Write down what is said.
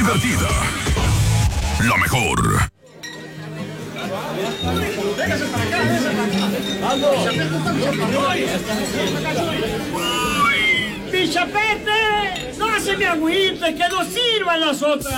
divertida. La mejor. ¡Mi chapete! ¡No se me agüite, que no sirvan las otras!